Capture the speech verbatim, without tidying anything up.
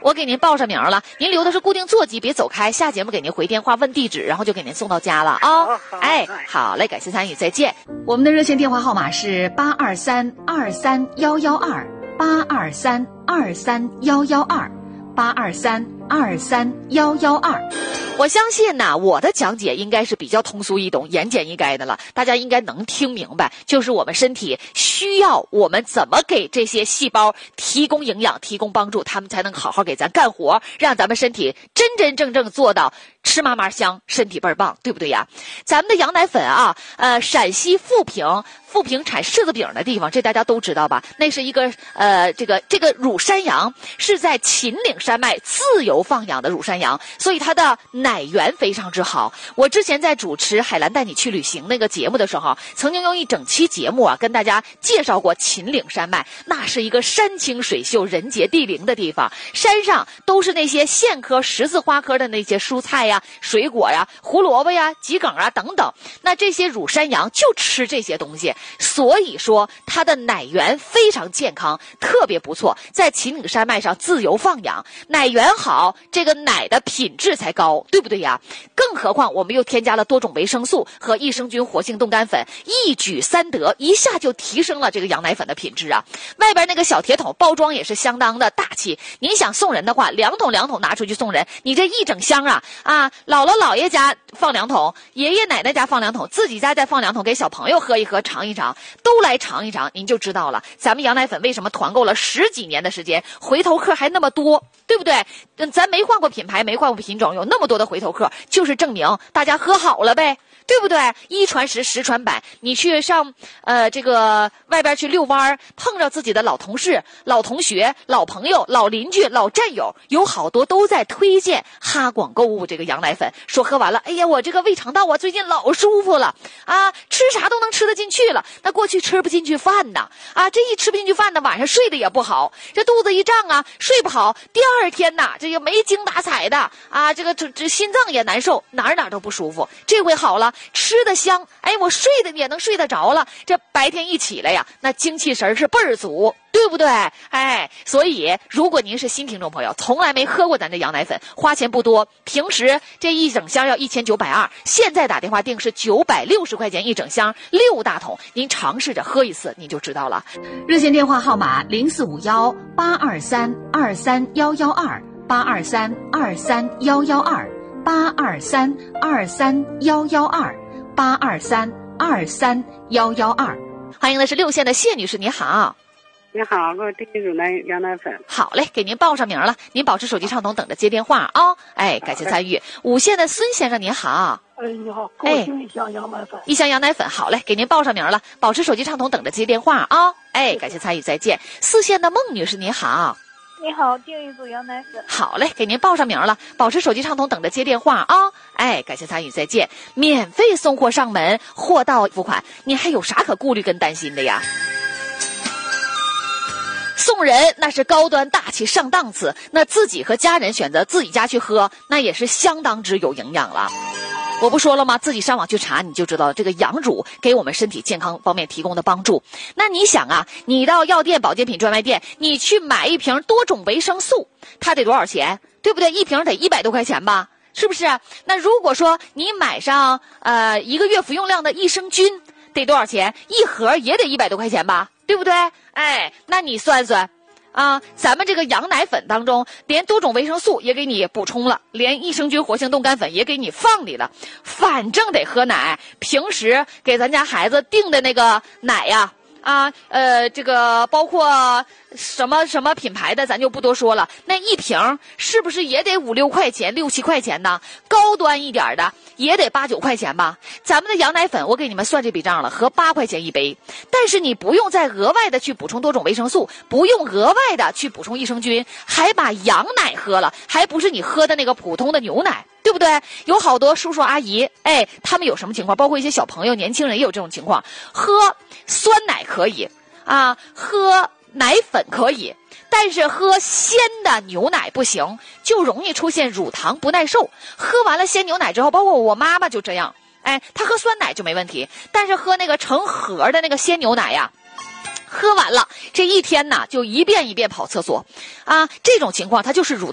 我给您报上名了，您留的是固定座机，别走开，下节目给您回电话问地址，然后就给您送到家了啊、哦。哎，好嘞，感谢参与，再见。 我们的热线电话号码是八二三二三幺幺二八二三二三幺幺二八二三二三幺幺二。 我相信呢、啊，我的讲解应该是比较通俗易懂、言简意赅的了，大家应该能听明白。就是我们身体需要我们怎么给这些细胞提供营养、提供帮助，他们才能好好给咱干活，让咱们身体真真正正做到吃嘛嘛香，身体倍儿棒，对不对呀？咱们的羊奶粉啊，呃，陕西富平。富平产柿子饼的地方，这大家都知道吧？那是一个呃，这个这个乳山羊是在秦岭山脉自由放养的乳山羊，所以它的奶源非常之好。我之前在主持《海蓝带你去旅行》那个节目的时候，曾经用一整期节目啊，跟大家介绍过秦岭山脉，那是一个山清水秀、人杰地灵的地方，山上都是那些苋科、十字花科的那些蔬菜呀、水果呀、胡萝卜呀、桔梗啊等等。那这些乳山羊就吃这些东西。所以说它的奶源非常健康，特别不错，在秦岭山脉上自由放养，奶源好，这个奶的品质才高，对不对呀？更何况我们又添加了多种维生素和益生菌活性冻干粉，一举三得，一下就提升了这个羊奶粉的品质啊！外边那个小铁桶包装也是相当的大气，您想送人的话，两桶两桶拿出去送人，你这一整箱啊啊，姥姥姥爷家放两桶，爷爷奶奶家放两桶，自己家再放两桶，给小朋友喝一喝，尝一尝，都来尝一尝，您就知道了。咱们羊奶粉为什么团购了十几年的时间，回头客还那么多，对不对？嗯，咱没换过品牌，没换过品种，有那么多的回头客，就是证明大家喝好了呗。对不对？一传十，十传百。你去上呃这个外边去遛弯，碰着自己的老同事、老同学、老朋友、老邻居、老战友，有好多都在推荐哈广购物这个羊奶粉，说喝完了，哎呀，我这个胃肠道啊最近老舒服了啊，吃啥都能吃得进去了。那过去吃不进去饭呢，啊，这一吃不进去饭呢，晚上睡得也不好，这肚子一胀啊，睡不好，第二天呐，这个没精打采的啊，这个这这心脏也难受，哪儿哪儿都不舒服。这回好了。吃得香，哎，我睡得也能睡得着了。这白天一起来呀，那精气神是倍儿足，对不对？哎，所以如果您是新听众朋友，从来没喝过咱这羊奶粉，花钱不多，平时这一整箱要一千九百二，现在打电话订是九百六十块钱一整箱，六大桶，您尝试着喝一次，您就知道了。 热线电话号码零四五幺八二三二三幺幺二八二三二三幺幺二八二三二三幺幺二。八二三二三幺幺二， 欢迎的是六线的谢女士，你好。 你好，给我订一乳奶羊奶粉。 好嘞，给您报上名了，您保持手机畅通，等着接电话啊、哦。哎，感谢参与。五线的孙先生，您好。 哎，你好，给我订一箱羊奶粉。 一箱羊奶粉，好嘞，给您报上名了，保持手机畅通，等着接电话啊、哦。哎，感谢参与，再见。四线的孟女士，您好。 你好，订一组羊奶粉。 好嘞，给您报上名了，保持手机畅通，等着接电话啊、哦。哎，感谢参与，再见。免费送货上门，货到付款，您还有啥可顾虑跟担心的呀？送人那是高端大气上档次，那自己和家人选择自己家去喝，那也是相当之有营养了。我不说了吗？自己上网去查你就知道了，这个羊乳给我们身体健康方面提供的帮助。那你想啊，你到药店、保健品专卖店，你去买一瓶多种维生素，它得多少钱？对不对？一瓶得一百多块钱吧？是不是？那如果说你买上呃一个月服用量的益生菌，得多少钱？一盒也得一百多块钱吧？对不对？哎，那你算算。啊，咱们这个羊奶粉当中，连多种维生素也给你补充了，连益生菌活性冻干粉也给你放里了。反正得喝奶，平时给咱家孩子订的那个奶呀，啊，呃，这个包括什么什么品牌的，咱就不多说了。那一瓶是不是也得五六块钱、六七块钱呢？高端一点的也得八九块钱吧？咱们的羊奶粉，我给你们算这笔账了，合八块钱一杯。但是你不用再额外的去补充多种维生素，不用额外的去补充益生菌，还把羊奶喝了，还不是你喝的那个普通的牛奶，对不对？有好多叔叔阿姨，哎，他们有什么情况？包括一些小朋友、年轻人也有这种情况，喝酸奶可以啊，喝奶粉可以。但是喝鲜的牛奶不行，就容易出现乳糖不耐受。喝完了鲜牛奶之后，包括我妈妈就这样，哎，她喝酸奶就没问题，但是喝那个成盒的那个鲜牛奶呀，喝完了这一天呢就一遍一遍跑厕所啊，这种情况它就是乳糖